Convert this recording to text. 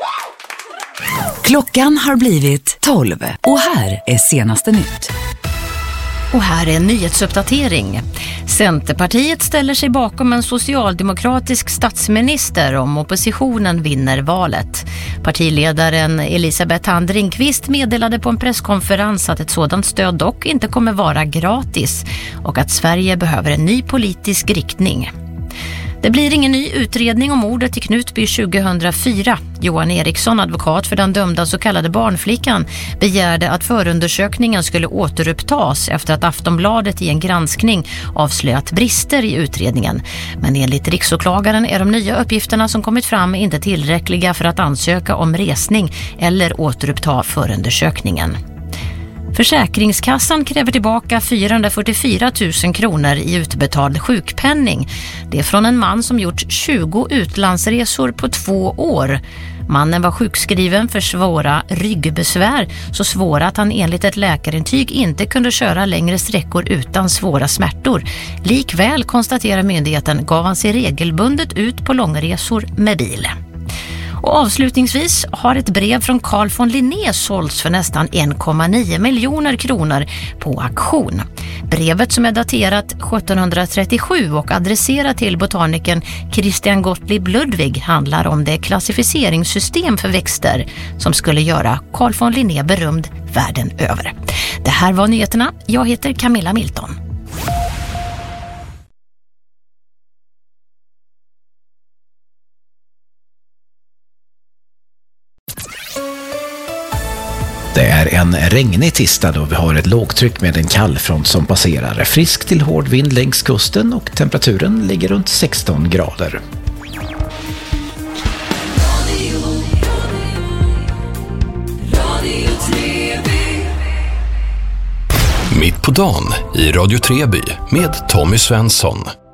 Klockan har blivit 12 och här är senaste nytt. Och här är en nyhetsuppdatering. Centerpartiet ställer sig bakom en socialdemokratisk statsminister om oppositionen vinner valet. Partiledaren Elisabeth Handringqvist meddelade på en presskonferens att ett sådant stöd dock inte kommer vara gratis och att Sverige behöver en ny politisk riktning. Det blir ingen ny utredning om mordet i Knutby 2004. Johan Eriksson, advokat för den dömda så kallade barnflickan, begärde att förundersökningen skulle återupptas efter att Aftonbladet i en granskning avslöjat brister i utredningen. Men enligt riksåklagaren är de nya uppgifterna som kommit fram inte tillräckliga för att ansöka om resning eller återuppta förundersökningen. Försäkringskassan kräver tillbaka 444 000 kronor i utbetald sjukpenning. Det är från en man som gjort 20 utlandsresor på 2 år. Mannen var sjukskriven för svåra ryggbesvär, så svåra att han enligt ett läkarintyg inte kunde köra längre sträckor utan svåra smärtor. Likväl, konstaterar myndigheten, gav han sig regelbundet ut på långresor med bil. Och avslutningsvis har ett brev från Carl von Linné sålts för nästan 1,9 miljoner kronor på auktion. Brevet, som är daterat 1737 och adresserat till botanikern Christian Gottlieb Ludwig, handlar om det klassificeringssystem för växter som skulle göra Carl von Linné berömd världen över. Det här var nyheterna. Jag heter Camilla Milton. Det är en regnig tisdag då vi har ett lågtryck med en kall front som passerar. Frisk till hård vind längs kusten och temperaturen ligger runt 16 grader. Mitt på dagen i Radio Treby med Tommy Svensson.